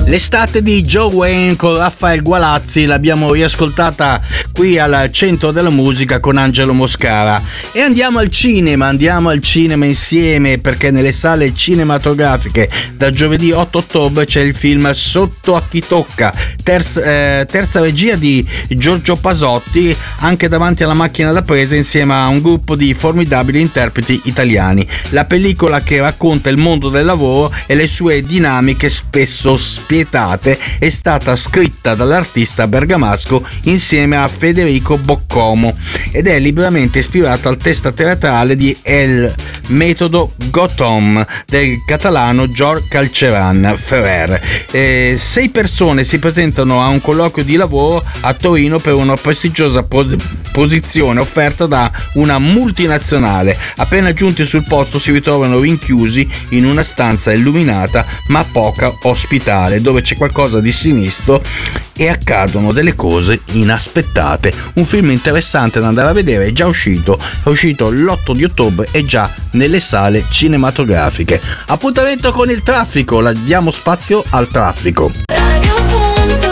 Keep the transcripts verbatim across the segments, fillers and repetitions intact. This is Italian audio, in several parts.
L'estate di Joe Wayne con Raffaele Gualazzi l'abbiamo riascoltata qui al Centro della Musica con Angelo Moscara. E andiamo al cinema, andiamo al cinema insieme, perché nelle sale cinematografiche da giovedì otto ottobre c'è il film Sotto a chi tocca, terza, eh, terza regia di Giorgio Pasotti, anche davanti alla macchina da presa insieme a un gruppo di formidabili interpreti italiani. La pellicola che racconta il mondo del lavoro e le sue dinamiche spesso spietate è stata scritta dall'artista bergamasco insieme a Federico Boccomo ed è liberamente ispirato al testo teatrale di El Metodo Gotham del catalano George Calceran Ferrer. Eh, sei persone si presentano a un colloquio di lavoro a Torino per una prestigiosa pos- posizione offerta da una multinazionale. Appena giunti sul posto si ritrovano rinchiusi in una stanza illuminata ma poca ospitale, dove c'è qualcosa di sinistro e accadono delle cose inaspettate. Un film interessante da andare a vedere, è già uscito, è uscito l'otto di ottobre e già nelle sale cinematografiche. Appuntamento con il traffico, la diamo spazio al traffico. Radio Punto,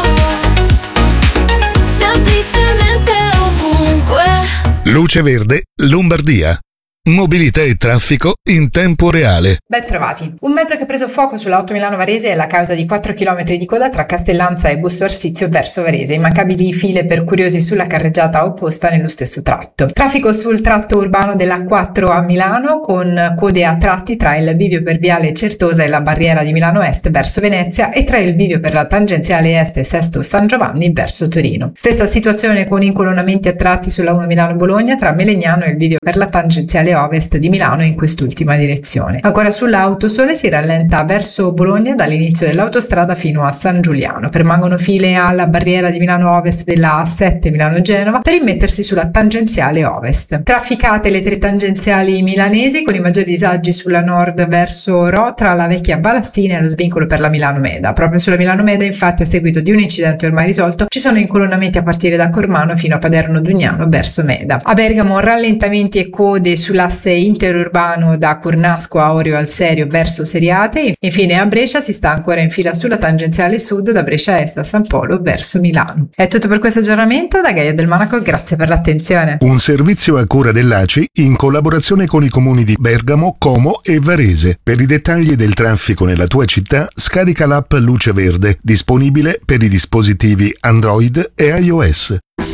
semplicemente ovunque. Luce Verde, Lombardia. Mobilità e traffico in tempo reale. Ben trovati. Un mezzo che ha preso fuoco sulla otto Milano Varese è la causa di quattro chilometri di coda tra Castellanza e Busto Arsizio verso Varese, immancabili file per curiosi sulla carreggiata opposta nello stesso tratto. Traffico sul tratto urbano dell'A quattro a Milano con code a tratti tra il bivio per Viale Certosa e la barriera di Milano Est verso Venezia e tra il bivio per la tangenziale est e Sesto San Giovanni verso Torino. Stessa situazione con incolonnamenti a tratti sulla uno Milano Bologna tra Melegnano e il bivio per la tangenziale ovest di Milano in quest'ultima direzione. Ancora sull'Autosole si rallenta verso Bologna dall'inizio dell'autostrada fino a San Giuliano. Permangono file alla barriera di Milano Ovest della A sette Milano-Genova per immettersi sulla tangenziale ovest. Trafficate le tre tangenziali milanesi con i maggiori disagi sulla nord verso Ro tra la vecchia Balastina e lo svincolo per la Milano Meda. Proprio sulla Milano Meda, infatti, a seguito di un incidente ormai risolto, ci sono incolonnamenti a partire da Cormano fino a Paderno Dugnano verso Meda. A Bergamo rallentamenti e code sulla l'asse interurbano da Curnasco a Orio al Serio verso Seriate. Infine a Brescia si sta ancora in fila sulla tangenziale sud da Brescia Est a San Polo verso Milano. È tutto per questo aggiornamento da Gaia del Monaco, grazie per l'attenzione. Un servizio a cura dell'A C I in collaborazione con i comuni di Bergamo, Como e Varese. Per i dettagli del traffico nella tua città scarica l'app Luce Verde, disponibile per i dispositivi Android e iOS.